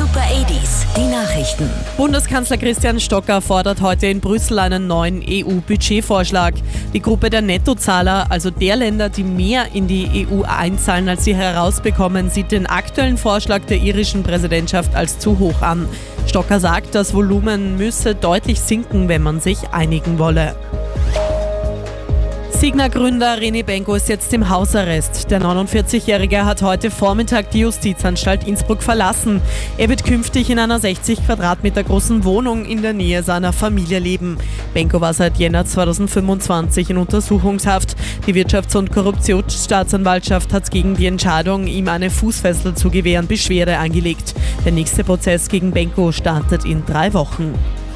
Super 80s, die Nachrichten. Bundeskanzler Christian Stocker fordert heute in Brüssel einen neuen EU-Budgetvorschlag. Die Gruppe der Nettozahler, also der Länder, die mehr in die EU einzahlen, als sie herausbekommen, sieht den aktuellen Vorschlag der irischen Präsidentschaft als zu hoch an. Stocker sagt, das Volumen müsse deutlich sinken, wenn man sich einigen wolle. Signa-Gründer René Benko ist jetzt im Hausarrest. Der 49-Jährige hat heute Vormittag die Justizanstalt Innsbruck verlassen. Er wird künftig in einer 60 Quadratmeter großen Wohnung in der Nähe seiner Familie leben. Benko war seit Jänner 2025 in Untersuchungshaft. Die Wirtschafts- und Korruptionsstaatsanwaltschaft hat gegen die Entscheidung, ihm eine Fußfessel zu gewähren, Beschwerde eingelegt. Der nächste Prozess gegen Benko startet in 3 Wochen.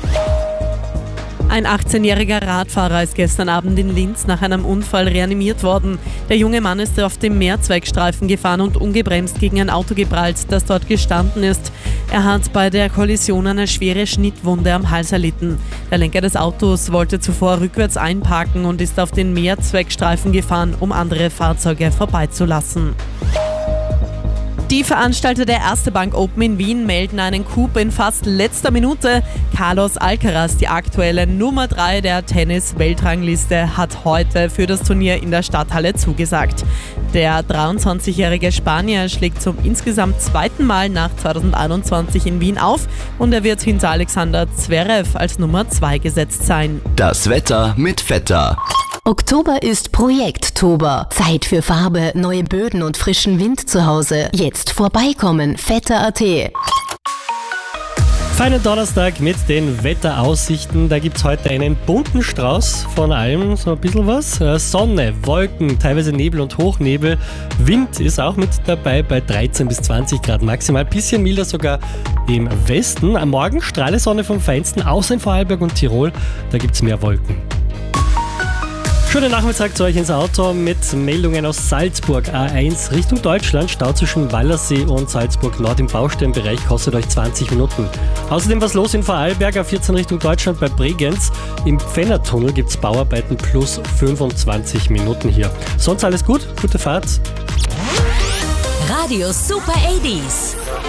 Ein 18-jähriger Radfahrer ist gestern Abend in Linz nach einem Unfall reanimiert worden. Der junge Mann ist auf dem Mehrzweckstreifen gefahren und ungebremst gegen ein Auto geprallt, das dort gestanden ist. Er hat bei der Kollision eine schwere Schnittwunde am Hals erlitten. Der Lenker des Autos wollte zuvor rückwärts einparken und ist auf den Mehrzweckstreifen gefahren, um andere Fahrzeuge vorbeizulassen. Die Veranstalter der Erste Bank Open in Wien melden einen Coup in fast letzter Minute. Carlos Alcaraz, die aktuelle Nummer 3 der Tennis-Weltrangliste, hat heute für das Turnier in der Stadthalle zugesagt. Der 23-jährige Spanier schlägt zum insgesamt 2. Mal nach 2021 in Wien auf und er wird hinter Alexander Zverev als Nummer 2 gesetzt sein. Das Wetter mit Vetter. Oktober ist Projekttober. Zeit für Farbe, neue Böden und frischen Wind zu Hause. Jetzt vorbeikommen, Vetter.at. Feinen Donnerstag mit den Wetteraussichten. Da gibt es heute einen bunten Strauß von allem, so ein bisschen was. Sonne, Wolken, teilweise Nebel und Hochnebel. Wind ist auch mit dabei bei 13 bis 20 Grad maximal. Bisschen milder sogar im Westen. Am Morgen strahle Sonne vom Feinsten, außer in Vorarlberg und Tirol. Da gibt es mehr Wolken. Schönen Nachmittag zu euch ins Auto mit Meldungen aus Salzburg. A1 Richtung Deutschland, Stau zwischen Wallersee und Salzburg Nord im Baustellenbereich, kostet euch 20 Minuten. Außerdem was los in Vorarlberg, A14 Richtung Deutschland bei Bregenz. Im Pfennertunnel gibt es Bauarbeiten plus 25 Minuten hier. Sonst alles gut, gute Fahrt. Radio Super 80s.